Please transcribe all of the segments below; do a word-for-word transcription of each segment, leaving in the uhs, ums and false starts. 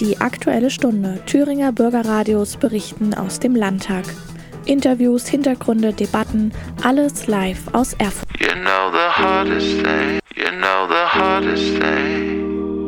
Die Aktuelle Stunde. Thüringer Bürgerradios berichten aus dem Landtag. Interviews, Hintergründe, Debatten, alles live aus Erfurt. You know the hardest thing, you know the hardest thing.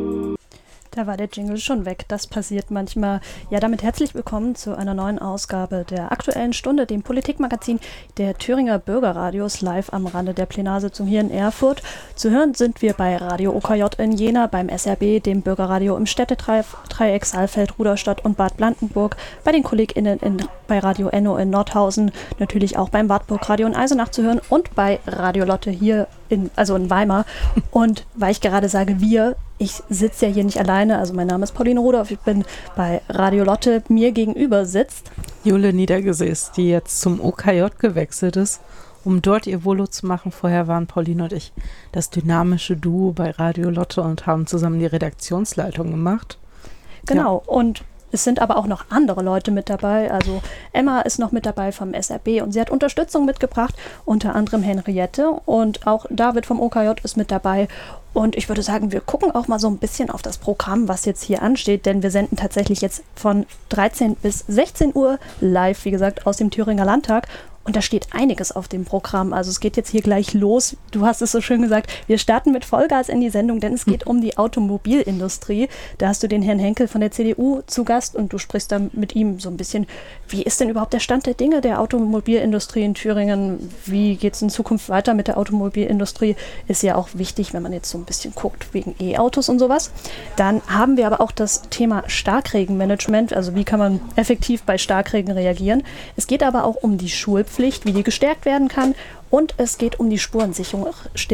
Da war der Jingle schon weg. Das passiert manchmal. Ja, damit herzlich willkommen zu einer neuen Ausgabe der Aktuellen Stunde, dem Politikmagazin der Thüringer Bürgerradios, live am Rande der Plenarsitzung hier in Erfurt. Zu hören sind wir bei Radio O K J in Jena, beim S R B, dem Bürgerradio im Städtedreieck Saalfeld, Ruderstadt und Bad Blankenburg, bei den KollegInnen in, bei Radio Enno in Nordhausen, natürlich auch beim Wartburg-Radio in Eisenach zu hören und bei Radio Lotte hier in, also in Weimar. Und weil ich gerade sage wir, ich sitze ja hier nicht alleine, also mein Name ist Pauline Rudolph, ich bin bei Radio Lotte, mir gegenüber sitzt Jule Niedergesäß, die jetzt zum O K J gewechselt ist, um dort ihr Volo zu machen. Vorher waren Pauline und ich das dynamische Duo bei Radio Lotte und haben zusammen die Redaktionsleitung gemacht. Genau, ja. Und es sind aber auch noch andere Leute mit dabei, also Emma ist noch mit dabei vom S R B und sie hat Unterstützung mitgebracht, unter anderem Henriette, und auch David vom O K J ist mit dabei. Und ich würde sagen, wir gucken auch mal so ein bisschen auf das Programm, was jetzt hier ansteht, denn wir senden tatsächlich jetzt von dreizehn bis sechzehn Uhr live, wie gesagt, aus dem Thüringer Landtag. Und da steht einiges auf dem Programm. Also es geht jetzt hier gleich los. Du hast es so schön gesagt, wir starten mit Vollgas in die Sendung, denn es geht um die Automobilindustrie. Da hast du den Herrn Henkel von der C D U zu Gast und du sprichst dann mit ihm so ein bisschen, wie ist denn überhaupt der Stand der Dinge der Automobilindustrie in Thüringen? Wie geht es in Zukunft weiter mit der Automobilindustrie? Ist ja auch wichtig, wenn man jetzt so ein bisschen guckt, wegen E-Autos und sowas. Dann haben wir aber auch das Thema Starkregenmanagement, also wie kann man effektiv bei Starkregen reagieren. Es geht aber auch um die Schulpflicht, wie die gestärkt werden kann, und es geht um die Spurensicherung.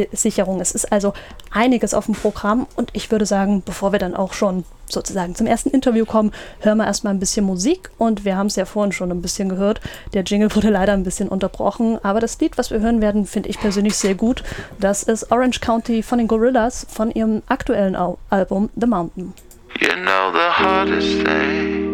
Es ist also einiges auf dem Programm und ich würde sagen, bevor wir dann auch schon sozusagen zum ersten Interview kommen, hören wir erstmal ein bisschen Musik, und wir haben es ja vorhin schon ein bisschen gehört, der Jingle wurde leider ein bisschen unterbrochen, aber das Lied, was wir hören werden, finde ich persönlich sehr gut. Das ist Orange County von den Gorillaz von ihrem aktuellen Al- Album The Mountain. You know the hardest thing.